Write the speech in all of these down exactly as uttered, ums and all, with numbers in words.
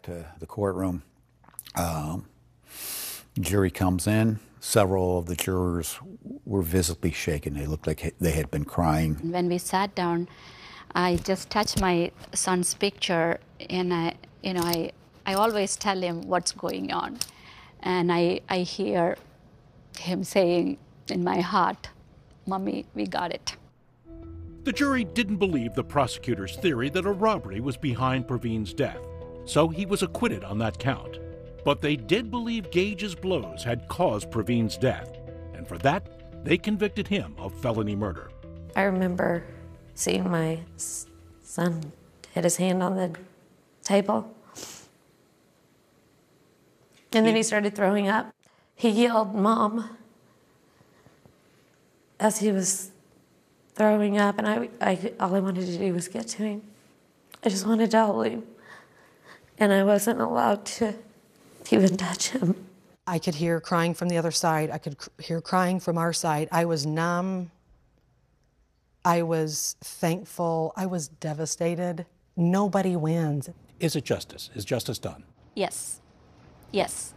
to the courtroom. Um, jury comes in. Several of the jurors were visibly shaken. They looked like they had been crying. When we sat down, I just touched my son's picture, and I, you know, I, I always tell him what's going on, and I, I hear him saying in my heart, "Mommy, we got it." The jury didn't believe the prosecutor's theory that a robbery was behind Praveen's death, so he was acquitted on that count. But they did believe Gage's blows had caused Praveen's death, and for that, they convicted him of felony murder. I remember seeing my son hit his hand on the table, and then he started throwing up. He yelled, "Mom," as he was throwing up, and I, I, all I wanted to do was get to him. I just wanted to hold him, and I wasn't allowed to even touch him. I could hear crying from the other side. I could cr- hear crying from our side. I was numb. I was thankful. I was devastated. Nobody wins. Is it justice? Is justice done? Yes. Yes.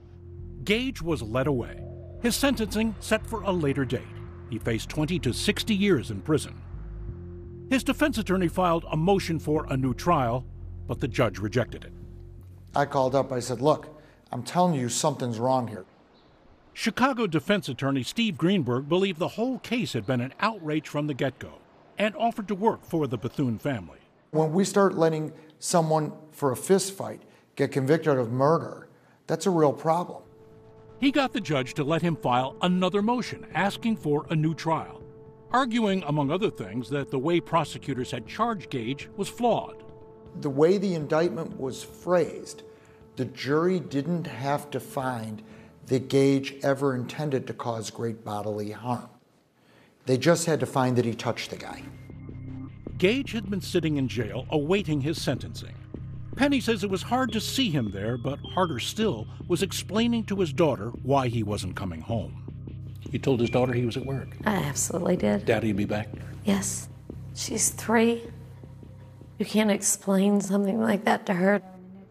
Gage was led away. His sentencing set for a later date. He faced twenty to sixty years in prison. His defense attorney filed a motion for a new trial, but the judge rejected it. I called up, I said, "Look, I'm telling you something's wrong here." Chicago defense attorney Steve Greenberg believed the whole case had been an outrage from the get-go and offered to work for the Bethune family. When we start letting someone for a fist fight get convicted of murder, that's a real problem. He got the judge to let him file another motion asking for a new trial, arguing, among other things, that the way prosecutors had charged Gage was flawed. The way the indictment was phrased, the jury didn't have to find that Gage ever intended to cause great bodily harm. They just had to find that he touched the guy. Gage had been sitting in jail awaiting his sentencing. Penny says it was hard to see him there, but harder still was explaining to his daughter why he wasn't coming home. You told his daughter he was at work? I absolutely did. Daddy will be back? Yes. She's three. You can't explain something like that to her.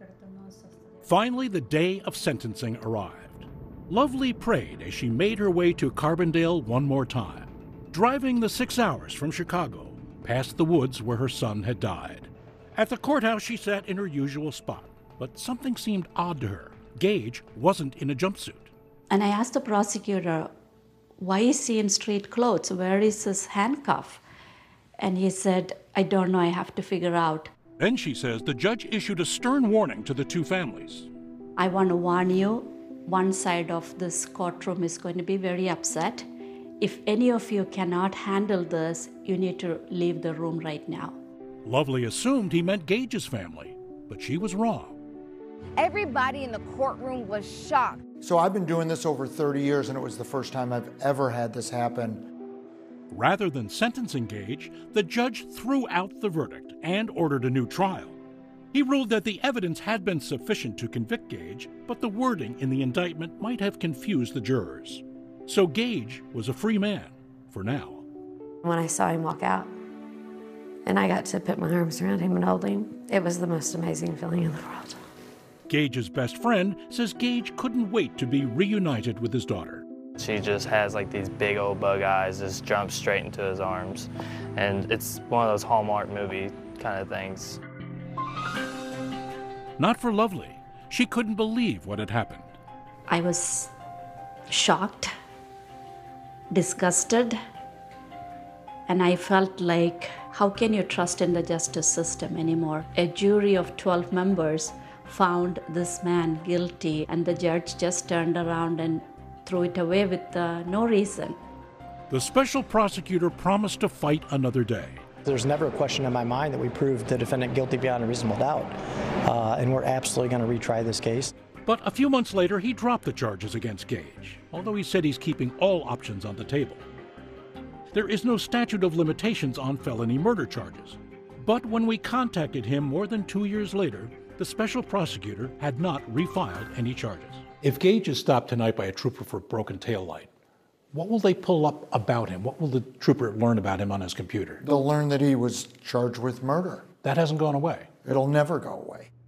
Finally, the day of sentencing arrived. Lovely prayed as she made her way to Carbondale one more time, driving the six hours from Chicago, past the woods where her son had died. At the courthouse, she sat in her usual spot, but something seemed odd to her. Gage wasn't in a jumpsuit. And I asked the prosecutor, why is he in street clothes? Where is his handcuff? And he said, I don't know, I have to figure out. Then she says the judge issued a stern warning to the two families. I want to warn you, one side of this courtroom is going to be very upset. If any of you cannot handle this, you need to leave the room right now. Lovely assumed he meant Gage's family, but she was wrong. Everybody in the courtroom was shocked. So I've been doing this over thirty years, and it was the first time I've ever had this happen. Rather than sentencing Gage, the judge threw out the verdict and ordered a new trial. He ruled that the evidence had been sufficient to convict Gage, but the wording in the indictment might have confused the jurors. So Gage was a free man, for now. When I saw him walk out, and I got to put my arms around him and hold him, it was the most amazing feeling in the world. Gage's best friend says Gage couldn't wait to be reunited with his daughter. She just has like these big old bug eyes, just jumps straight into his arms. And it's one of those Hallmark movie kind of things. Not for Lovely. She couldn't believe what had happened. I was shocked, disgusted, and I felt like, how can you trust in the justice system anymore? A jury of twelve members found this man guilty, and the judge just turned around and threw it away with uh, no reason. The special prosecutor promised to fight another day. There's never a question in my mind that we proved the defendant guilty beyond a reasonable doubt, uh, and we're absolutely going to retry this case. But a few months later, he dropped the charges against Gage, although he said he's keeping all options on the table. There is no statute of limitations on felony murder charges. But when we contacted him more than two years later, the special prosecutor had not refiled any charges. If Gage is stopped tonight by a trooper for a broken taillight, what will they pull up about him? What will the trooper learn about him on his computer? They'll learn that he was charged with murder. That hasn't gone away. It'll never go away.